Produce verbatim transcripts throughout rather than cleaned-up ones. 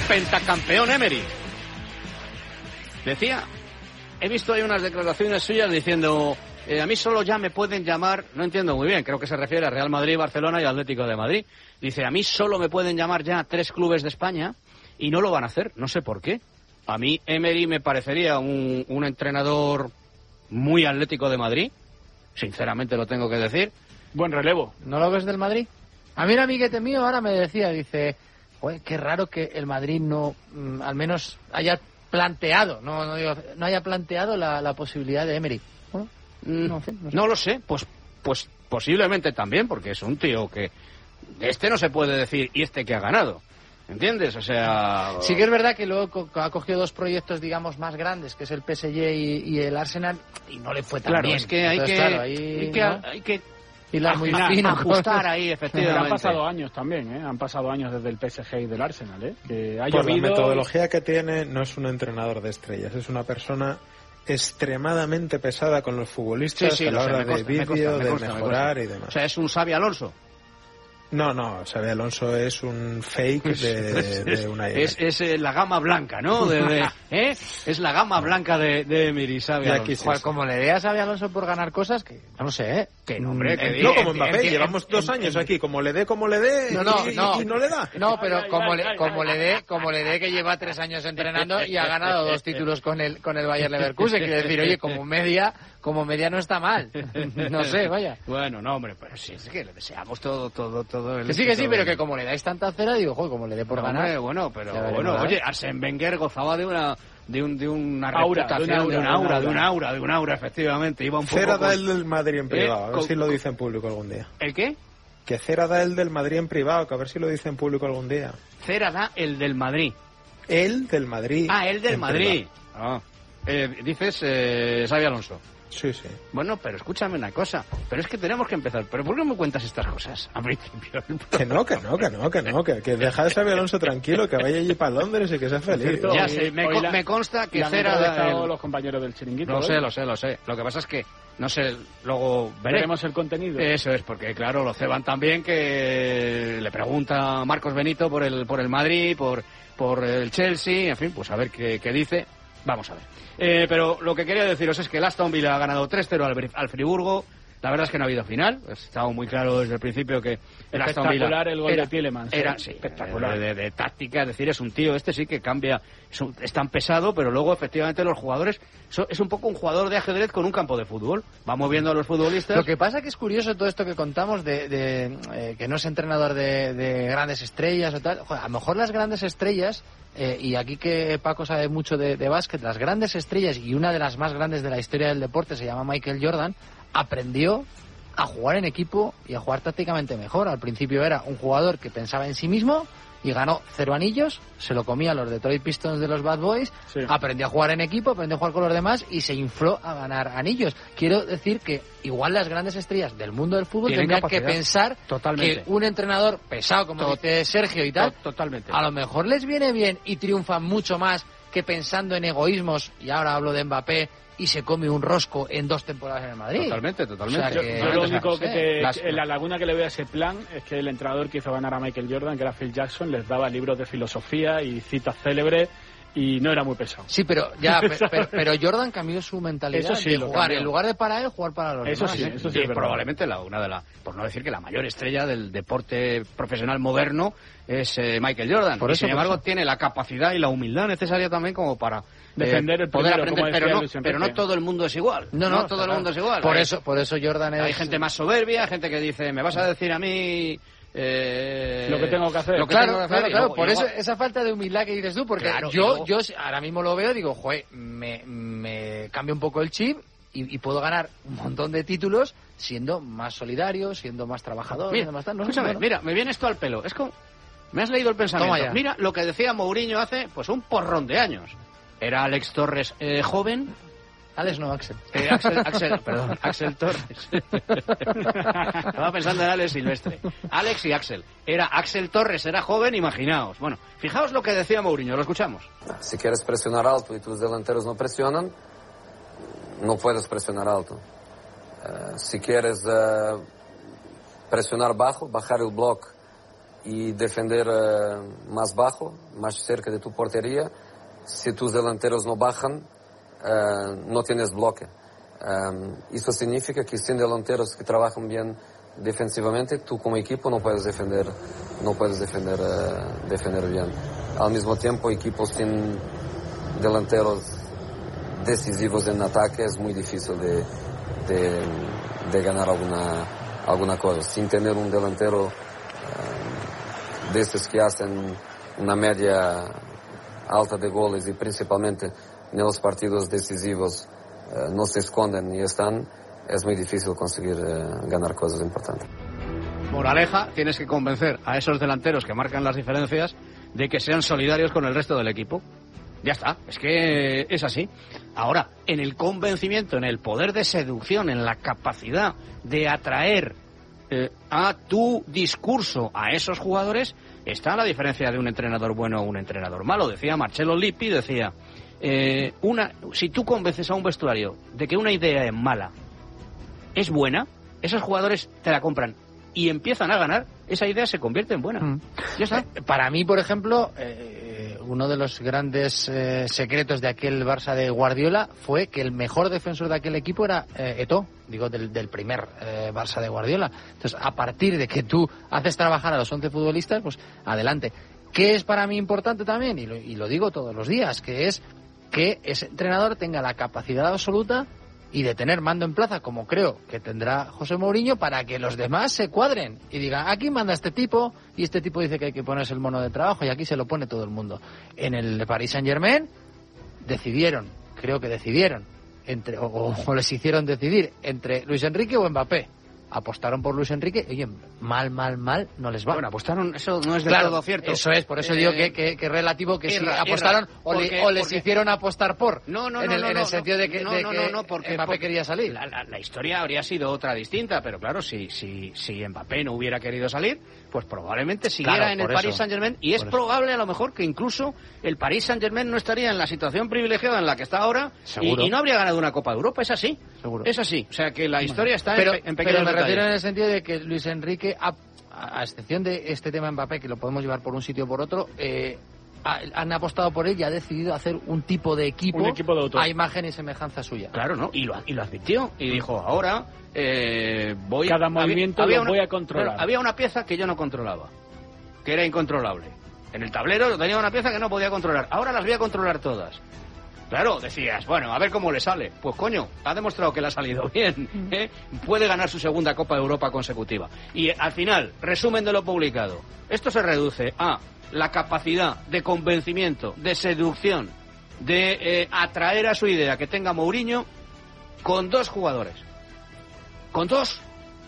pentacampeón Emery. Decía, he visto ahí unas declaraciones suyas diciendo, eh, a mí solo ya me pueden llamar, no entiendo muy bien, creo que se refiere a Real Madrid, Barcelona y Atlético de Madrid. Dice, a mí solo me pueden llamar ya tres clubes de España y no lo van a hacer, no sé por qué. A mí Emery me parecería un, un entrenador muy Atlético de Madrid, sinceramente lo tengo que decir. Buen relevo. ¿No lo ves del Madrid? A mí un amiguete mío ahora me decía, dice, joder, qué raro que el Madrid no, mm, al menos haya planteado, no no, digo, no haya planteado la, la posibilidad de Emery. Bueno, no, sé, no, sé. no lo sé, pues pues posiblemente también, porque es un tío que este no se puede decir y este que ha ganado, ¿entiendes? O sea, sí que es verdad que luego ha cogido dos proyectos, digamos, más grandes, que es el P S G y, y el Arsenal, y no le fue tan claro, bien. Es que hay, Entonces, que, claro, ahí, hay que ¿no? hay que y la muy fino, ajustar ahí, efectivamente. Han pasado años también, ¿eh? Han pasado años desde el P S G y del Arsenal, ¿eh? Que ha Por llovido... la metodología que tiene, no es un entrenador de estrellas, es una persona extremadamente pesada con los futbolistas sí, sí, a la hora de vídeo, de consta, mejorar y demás. O sea, es un Xabi Alonso. No, no, Xabi Alonso es un fake de, de una idea. Es, es eh, la gama blanca, ¿no? De, de, ¿eh? Es la gama blanca de, de Emery, Xabi Alonso. Joder, como le dé a Xabi Alonso por ganar cosas, que no sé, ¿eh? Que no, hombre, que no como Mbappé, llevamos dos años aquí, como le dé, como le dé, no, no, y, no, y no le da. No, pero como le, como le dé, como le dé que lleva tres años entrenando y ha ganado dos títulos con el con el Bayer Leverkusen, quiere decir, oye, como media, como media no está mal. No sé, vaya. Bueno, no, hombre, pero sí, es que le deseamos todo, todo, todo. El que sí, que sí, pero que como le dais tanta cera, digo, joder, como le dé por no, ganar. Hombre, bueno, pero bueno, ¿verdad? Oye, Arsène Wenger gozaba de una de un de una aura, reputación, de un aura, de un aura, de un aura, de un aura, efectivamente. Iba un poco Cera con... da el del Madrid en privado, ¿Eh? a ver si lo dice en público algún día. ¿El qué? Que Cera da el del Madrid en privado, que a ver si lo dice en público algún día. Cera da el del Madrid. El del Madrid. Ah, el del Madrid. Ah. Eh, dices eh, Xabi Alonso. Sí, sí. Bueno, pero escúchame una cosa. Pero es que tenemos que empezar. ¿Pero por qué me cuentas estas cosas a principio? Que no, que no, que no, que no. Que, que deja a Xabi Alonso tranquilo, que vaya allí para Londres y que sea feliz. Ya sé, me, co- la, me consta que Cera... Cera... El... los compañeros del chiringuito. Lo ¿eh? sé, lo sé, lo sé. Lo que pasa es que, no sé, luego veré. Veremos el contenido. Eso es, porque claro, lo ceban también que le pregunta a Marcos Benito por el, por el Madrid, por, por el Chelsea, en fin, pues a ver qué, qué dice. Vamos a ver. Eh, pero lo que quería deciros es que el Aston Villa ha ganado tres cero al, al Friburgo. La verdad es que no ha habido final. Ha estado muy claro desde el principio que el Aston Villa... Espectacular el gol era, de Tielemans. Era, ¿eh? sí, espectacular. De, de, de táctica, es decir, es un tío, este sí que cambia, es, un, es tan pesado, pero luego efectivamente los jugadores... So, es un poco un jugador de ajedrez con un campo de fútbol. Va moviendo a los futbolistas. Lo que pasa que es curioso todo esto que contamos de, de eh, que no es entrenador de, de grandes estrellas o tal. Joder, a lo mejor las grandes estrellas... Eh, y aquí que Paco sabe mucho de, de básquet, las grandes estrellas, y una de las más grandes de la historia del deporte se llama Michael Jordan, aprendió a jugar en equipo y a jugar tácticamente mejor. Al principio era un jugador que pensaba en sí mismo y ganó cero anillos, se lo comía a los Detroit Pistons de los Bad Boys, sí. Aprendió a jugar en equipo, aprendió a jugar con los demás y se infló a ganar anillos. Quiero decir que igual las grandes estrellas del mundo del fútbol tendrían que pensar Totalmente. que un entrenador pesado, como Tot dice Sergio y tal, Totalmente. a lo mejor les viene bien y triunfan mucho más que pensando en egoísmos, y ahora hablo de Mbappé, y se come un rosco en dos temporadas en el Madrid. Totalmente, totalmente. O sea, que, yo, yo lo único que te, las... la laguna que le veo a ese plan es que el entrenador que hizo ganar a Michael Jordan, que era Phil Jackson, les daba libros de filosofía y citas célebres y no era muy pesado. Sí, pero ya, pero, pero Jordan cambió su mentalidad. Eso sí, de lo jugar, cambió. En lugar de para él, jugar para los eso demás. Sí, ¿eh? eso sí, y probablemente la, una de las, por no decir que la mayor estrella del deporte profesional moderno es eh, Michael Jordan. Por y eso, sin embargo por eso. tiene la capacidad y la humildad necesaria también como para defender eh, el poder primero, aprender, pero no, pero no todo el mundo es igual. No, no, no todo el mundo es igual. Por hay, eso, por eso Jordan es... Hay gente más soberbia, gente que dice, me vas a decir a mí... Eh, lo que tengo que hacer. Lo claro, que hacer, claro, claro. Luego, por luego... eso esa falta de humildad que dices tú, porque claro, yo, luego... yo ahora mismo lo veo, digo, joder, me, me cambio un poco el chip y, y puedo ganar un montón de títulos siendo más solidario, siendo más trabajador. Mira, siendo más tal, no escúchame, sé, mira, me viene esto al pelo. Es como, me has leído el pensamiento. Mira lo que decía Mourinho hace, pues un porrón de años. Era Alex Torres eh, joven. Alex no, Axel. Eh, Axel, Axel, perdón, Axel Torres. Estaba pensando en Alex Silvestre. Alex y Axel. Era Axel Torres, era joven, imaginaos. Bueno, fijaos lo que decía Mourinho, lo escuchamos. Si quieres presionar alto y tus delanteros no presionan, no puedes presionar alto. Uh, si quieres uh, presionar bajo, bajar el bloque y defender uh, más bajo, más cerca de tu portería. Si tus delanteros no bajan, uh, no tienes bloque. Um, eso significa que sin delanteros que trabajan bien defensivamente, tú como equipo no puedes defender, no puedes defender, uh, defender bien. Al mismo tiempo, equipos sin delanteros decisivos en ataque es muy difícil de, de, de ganar alguna, alguna cosa. Sin tener un delantero um, de estos que hacen una media alta de goles y principalmente en los partidos decisivos uh, no se esconden y están, es muy difícil conseguir uh, ganar cosas importantes. Moraleja, tienes que convencer a esos delanteros que marcan las diferencias de que sean solidarios con el resto del equipo. Ya está, es que es así. Ahora, en el convencimiento, en el poder de seducción, en la capacidad de atraer eh, a tu discurso a esos jugadores, está la diferencia de un entrenador bueno o un entrenador malo. Decía Marcello Lippi, decía, eh, una, si tú convences a un vestuario de que una idea es mala, es buena, esos jugadores te la compran y empiezan a ganar, esa idea se convierte en buena. Mm. Ya está. Eh, para mí, por ejemplo, eh, uno de los grandes eh, secretos de aquel Barça de Guardiola fue que el mejor defensor de aquel equipo era eh, Eto'o, digo, del, del primer eh, Barça de Guardiola. Entonces, a partir de que tú haces trabajar a los once futbolistas, pues adelante. ¿Qué es para mí importante también? Y lo, y lo digo todos los días, que es que ese entrenador tenga la capacidad absoluta y de tener mando en plaza, como creo que tendrá José Mourinho, para que los demás se cuadren y digan, aquí manda este tipo, y este tipo dice que hay que ponerse el mono de trabajo, y aquí se lo pone todo el mundo. En el Paris Saint-Germain decidieron, creo que decidieron, entre o, o les hicieron decidir entre Luis Enrique o Mbappé. Apostaron por Luis Enrique, y oye, mal, mal, mal, no les va. Bueno, apostaron, eso no es del claro, todo cierto. Eso es, por eso eh, digo que, que, que relativo que irra, si apostaron irra, o, porque, le, o les porque, hicieron apostar por. No, no, en no, el, no, en el no, sentido de que, no, de no, que no, no, porque, Mbappé porque quería salir. La, la, la historia habría sido otra distinta, pero claro, si, si, si Mbappé no hubiera querido salir, pues probablemente siguiera claro, en el eso, Paris Saint-Germain, y es probable a lo mejor que incluso el Paris Saint-Germain no estaría en la situación privilegiada en la que está ahora y, y no habría ganado una Copa de Europa. Es así. Seguro. Es así. O sea que la historia está pero, en, en pequeños Pero me detalles. refiero en el sentido de que Luis Enrique, a, a excepción de este tema Mbappé, que lo podemos llevar por un sitio o por otro, eh, ha, han apostado por él y ha decidido hacer un tipo de equipo, un equipo de autor. a imagen y semejanza suya. Claro, ¿no? Y lo, y lo advirtió. Y dijo, ahora eh, voy... Cada movimiento había, lo había voy una, a controlar. Había una pieza que yo no controlaba, que era incontrolable. En el tablero tenía una pieza que no podía controlar. Ahora las voy a controlar todas. Claro, decías, bueno, a ver cómo le sale. Pues coño, ha demostrado que le ha salido bien, ¿eh? Puede ganar su segunda Copa de Europa consecutiva. Y al final, resumen de lo publicado, esto se reduce a la capacidad de convencimiento, de seducción, de eh, atraer a su idea que tenga Mourinho con dos jugadores. Con dos.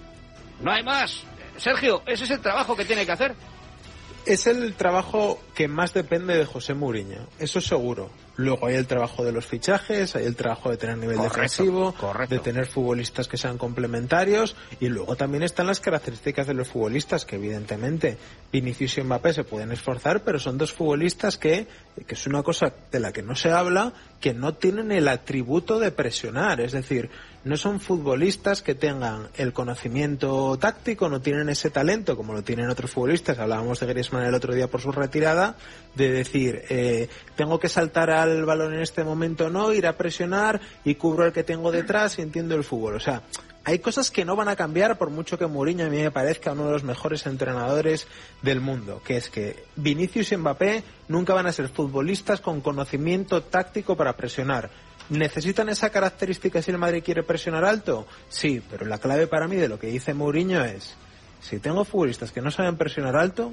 No hay más. Sergio, ese es el trabajo que tiene que hacer. Es el trabajo que más depende de José Mourinho, eso seguro. Luego hay el trabajo de los fichajes, hay el trabajo de tener nivel correcto, defensivo, correcto. de tener futbolistas que sean complementarios, y luego también están las características de los futbolistas, que evidentemente Vinicius y Mbappé se pueden esforzar, pero son dos futbolistas que, que es una cosa de la que no se habla, que no tienen el atributo de presionar, es decir, no son futbolistas que tengan el conocimiento táctico, no tienen ese talento como lo tienen otros futbolistas. Hablábamos de Griezmann el otro día por su retirada, de decir, eh, tengo que saltar al balón en este momento, no, ir a presionar y cubro el que tengo detrás y entiendo el fútbol. O sea, hay cosas que no van a cambiar por mucho que Mourinho a mí me parezca uno de los mejores entrenadores del mundo, que es que Vinicius y Mbappé nunca van a ser futbolistas con conocimiento táctico para presionar. ¿Necesitan esa característica si el Madrid quiere presionar alto? Sí, pero la clave para mí de lo que dice Mourinho es, si tengo futbolistas que no saben presionar alto,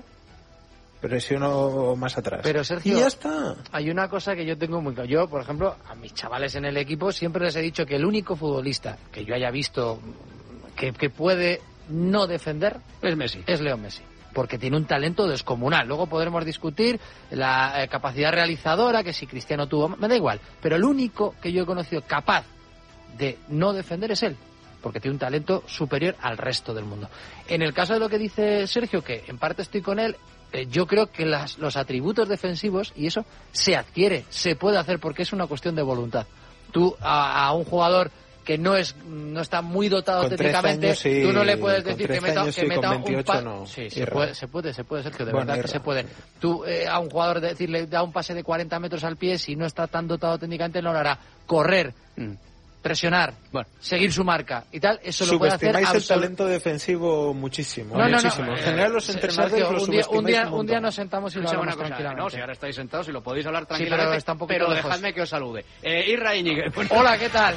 presiono más atrás. Pero Sergio, y ya está. Hay una cosa que yo tengo muy claro. Yo, por ejemplo, a mis chavales en el equipo siempre les he dicho que el único futbolista que yo haya visto que, que puede no defender es Messi. Es Leo Messi. Porque tiene un talento descomunal. Luego podremos discutir la eh, capacidad realizadora, que si Cristiano tuvo, me da igual. Pero el único que yo he conocido capaz de no defender es él, porque tiene un talento superior al resto del mundo. En el caso de lo que dice Sergio, que en parte estoy con él, eh, yo creo que las, los atributos defensivos, y eso se adquiere, se puede hacer, porque es una cuestión de voluntad. Tú a, a un jugador que no es no está muy dotado con técnicamente, años, sí, tú no le puedes decir que meta, que meta un pase. No, sí, se puede, se puede, se puede, Sergio, de bueno, verdad que irra. se puede. Tú eh, a un jugador decirle da un pase de cuarenta metros al pie, si no está tan dotado técnicamente no lo hará. Correr, mm. presionar, bueno, seguir su marca y tal, eso lo puede hacer. Subestimáis absolut- el talento defensivo muchísimo. No, no, muchísimo. no, en general los entrenadores Sergio, lo un día, un día, un un día nos sentamos y lo hablamos tranquilamente. No, si ahora estáis sentados y lo podéis hablar Sí, tranquilamente, pero está un poquito pero lejos. dejadme que os salude. Eh, Irra Íñiguez. Bueno, Hola, ¿qué tal?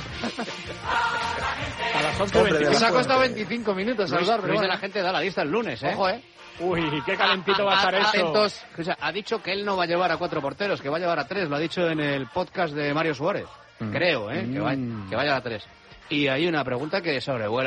A las once veinticinco. Nos ha costado veinticinco minutos Luis, saludar, pero Luis de bueno. la gente da la lista el lunes, ¿eh? Ojo, ¿eh? Uy, qué calentito va a estar eso. Atentos. O sea, ha dicho que él no va a llevar a cuatro porteros, que va a llevar a tres. Lo ha dicho en el podcast de Mario Suárez. Mm. Creo, ¿eh? Mm. Que, va, que vaya a tres. Y hay una pregunta que sobrevuela